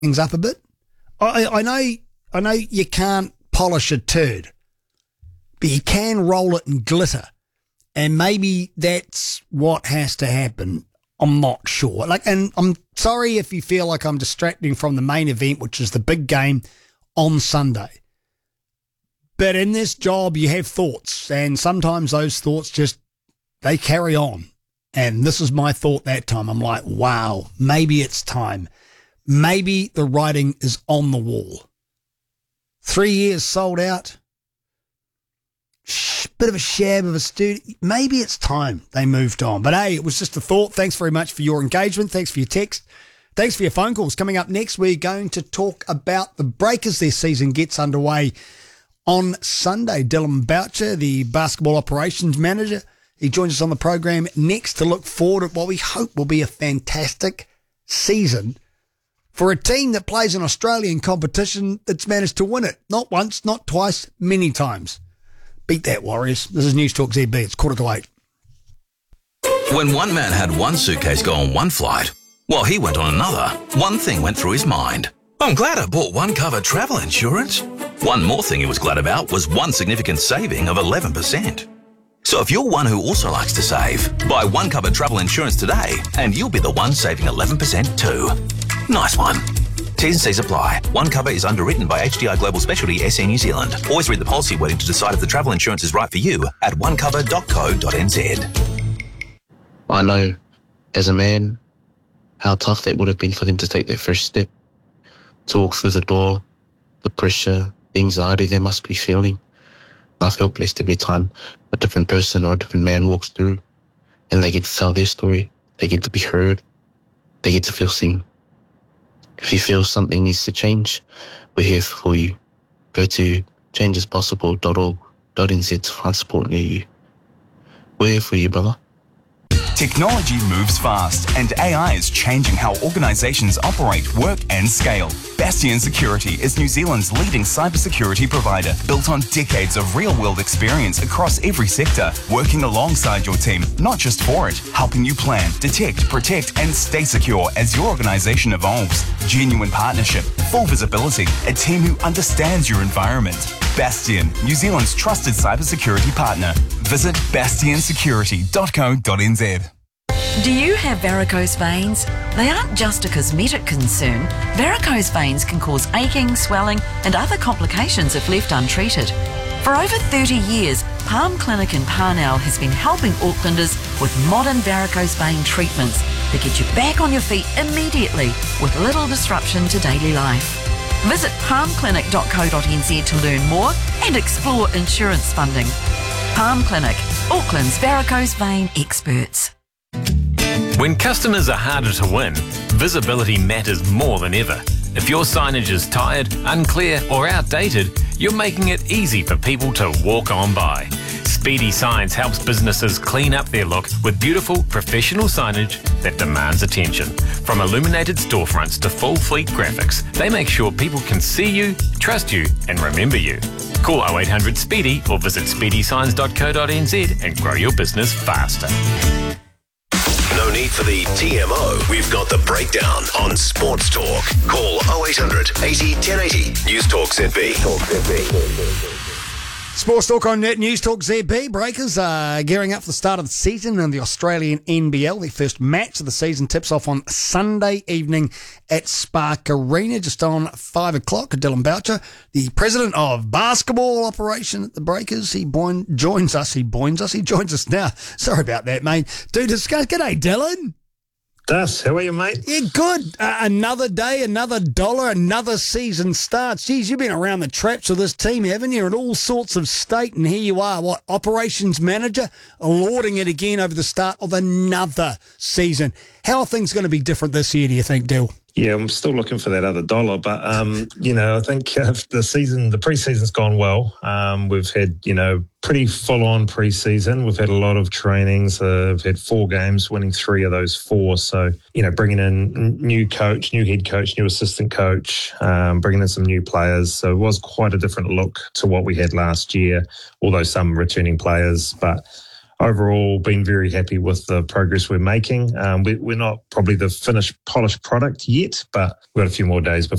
things up a bit. I know you can't polish a turd, but you can roll it in glitter. And maybe that's what has to happen. I'm not sure. And I'm sorry if you feel like I'm distracting from the main event, which is the big game on Sunday. But in this job, you have thoughts, and sometimes those thoughts they carry on. And this is my thought that time. I'm like, wow, maybe it's time. Maybe the writing is on the wall. 3 years sold out. Bit of a shab of a student. Maybe it's time they moved on. But hey, it was just a thought. Thanks very much for your engagement. Thanks for your text. Thanks for your phone calls. Coming up next, we're going to talk about the Breakers. Their season gets underway on Sunday. Dylan Boucher, the basketball operations manager, he joins us on the program next to look forward at what we hope will be a fantastic season for a team that plays an Australian competition that's managed to win it. Not once, not twice, many times. Beat that, Warriors. This is News Talk ZB. It's 7:45. When one man had one suitcase go on one flight, while he went on another, one thing went through his mind. I'm glad I bought one cover travel insurance. One more thing he was glad about was one significant saving of 11%. So if you're one who also likes to save, buy one cover travel insurance today and you'll be the one saving 11% too. Nice one. T's and C's apply. One cover is underwritten by HDI Global Specialty SE New Zealand. Always read the policy wording to decide if the travel insurance is right for you at onecover.co.nz. I know, as a man, how tough that would have been for them to take that first step, to walk through the door, the pressure, the anxiety they must be feeling. I feel blessed every time a different person or a different man walks through and they get to tell their story. They get to be heard. They get to feel seen. If you feel something needs to change, we're here for you. Go to changespossible.org.nz to find support near you. We're here for you, brother. Technology moves fast, and AI is changing how organizations operate, work, and scale. Bastion Security is New Zealand's leading cybersecurity provider, built on decades of real-world experience across every sector, working alongside your team, not just for it, helping you plan, detect, protect, and stay secure as your organization evolves. Genuine partnership, full visibility, a team who understands your environment. Bastion, New Zealand's trusted cybersecurity partner. Visit bastionsecurity.co.nz. Do you have varicose veins? They aren't just a cosmetic concern. Varicose veins can cause aching, swelling, and other complications if left untreated. For over 30 years, Palm Clinic in Parnell has been helping Aucklanders with modern varicose vein treatments that get you back on your feet immediately with little disruption to daily life. Visit palmclinic.co.nz to learn more and explore insurance funding. Palm Clinic, Auckland's varicose vein experts. When customers are harder to win, visibility matters more than ever. If your signage is tired, unclear or outdated, you're making it easy for people to walk on by. Speedy Signs helps businesses clean up their look with beautiful, professional signage that demands attention. From illuminated storefronts to full fleet graphics, they make sure people can see you, trust you and remember you. Call 0800 SPEEDY or visit speedysigns.co.nz and grow your business faster. No need for the TMO. We've got the breakdown on Sports Talk. Call 0800 80 1080. News Talk ZB. Sports Talk on Net News Talk ZB. Breakers are gearing up for the start of the season in the Australian NBL. The first match of the season tips off on Sunday evening at Spark Arena, just on 5 o'clock. Dylan Boucher, the president of basketball operation at the Breakers, he joins us now. Sorry about that, mate. To discuss. G'day, Dylan. Das, how are you, mate? Yeah, good. Another day, another dollar, another season starts. Geez, you've been around the traps of this team, haven't you? In all sorts of state, and here you are, operations manager, lauding it again over the start of another season. How are things going to be different this year, do you think, Dill? Yeah, I'm still looking for that other dollar, but I think the pre-season's gone well. We've had pretty full-on pre-season. We've had a lot of trainings. We've had 4 games, winning 3 of those 4. So bringing in new coach, new head coach, new assistant coach, bringing in some new players. So it was quite a different look to what we had last year. Although some returning players, but overall, been very happy with the progress we're making. We're not probably the finished, polished product yet, but we've got a few more days before